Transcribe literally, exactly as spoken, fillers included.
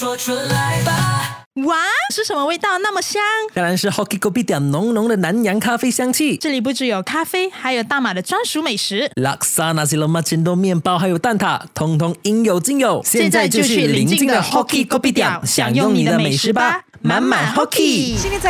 说出来吧。 哇，是什么味道那么香？ 当然是 Hoki Kopitiam 浓浓的南洋咖啡香气。 这里不只有咖啡，还有大马的专属美食， Laksa Nasi Lemak Cendol 面包还有蛋挞，通通应有尽有。 现在就去邻近的 Hoki Kopitiam 享用你的美食吧，满满 Hoki。 现在在